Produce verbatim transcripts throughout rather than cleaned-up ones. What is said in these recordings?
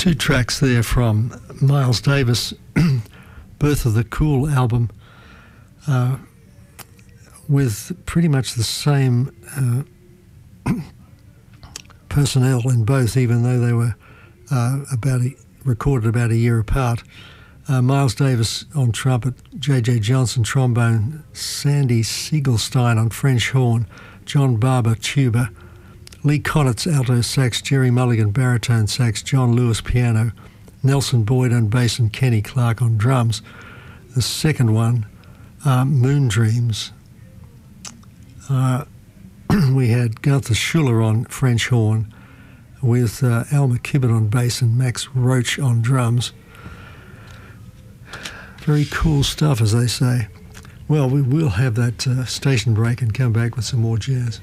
Two tracks there from Miles Davis, Birth of the Cool album, uh, with pretty much the same uh, personnel in both, even though they were uh, about a, recorded about a year apart. Uh, Miles Davis on trumpet, J J Johnson trombone, Sandy Siegelstein on French horn, John Barber tuba, Lee Konitz alto sax, Jerry Mulligan baritone sax, John Lewis piano, Nelson Boyd on bass and Kenny Clark on drums. The second one, uh, Moon Dreams. Uh, we had Gunther Schuller on French horn with uh, Al McKibben on bass and Max Roach on drums. Very cool stuff, as they say. Well, we will have that uh, station break and come back with some more jazz.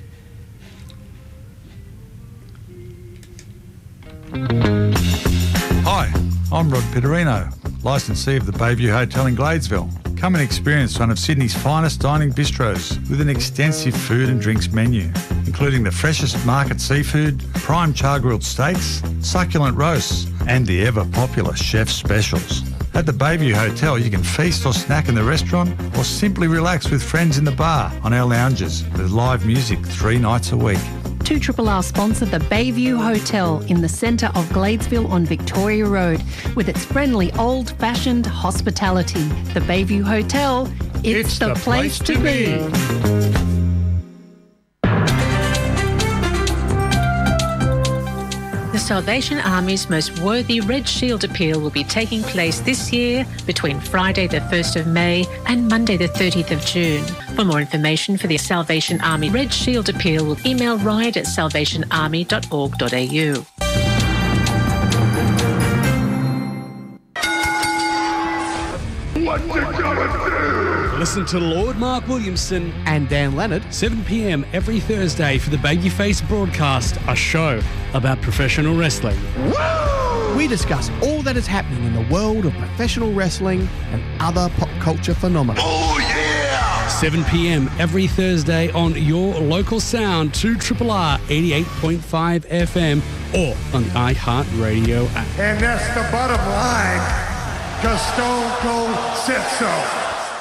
Hi, I'm Rod Pitterino, licensee of the Bayview Hotel in Gladesville. Come and experience one of Sydney's finest dining bistros with an extensive food and drinks menu, including the freshest market seafood, prime char-grilled steaks, succulent roasts, and the ever-popular chef specials. At the Bayview Hotel, you can feast or snack in the restaurant or simply relax with friends in the bar on our lounges with live music three nights a week. two R R R sponsor the Bayview Hotel in the centre of Gladesville on Victoria Road with its friendly old-fashioned hospitality. The Bayview Hotel, it's, It's the, the place, place to to be. be. The Salvation Army's most worthy Red Shield Appeal will be taking place this year between Friday the first of May and Monday the thirtieth of June. For more information for the Salvation Army Red Shield Appeal, email ride at salvation army dot org dot a u. What you gonna do? Listen to Lord Mark Williamson and Dan Leonard, seven p.m. every Thursday for the Babyface Broadcast, a show about professional wrestling. Woo! We discuss all that is happening in the world of professional wrestling and other pop culture phenomena. Oh yeah! seven p.m. every Thursday on your local sound, two R R R eighty-eight point five F M or on the iHeartRadio app. And that's the bottom line, because Stone Cold said so.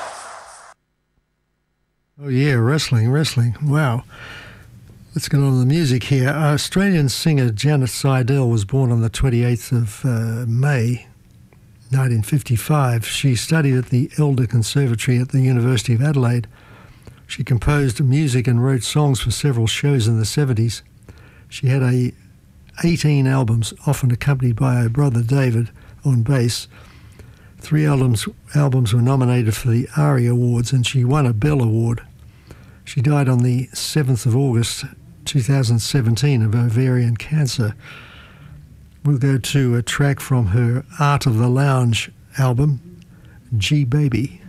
Oh yeah, wrestling, wrestling. Wow. Let's get on to the music here. Australian singer Janet Seidel was born on the twenty-eighth of uh, May, nineteen fifty-five. She studied at the Elder Conservatory at the University of Adelaide. She composed music and wrote songs for several shows in the seventies. She had a eighteen albums, often accompanied by her brother David on bass. Three albums albums were nominated for the ARIA Awards, and she won a Bell Award. She died on the seventh of August, two thousand seventeen, of ovarian cancer. We'll go to a track from her Art of the Lounge album, G Baby.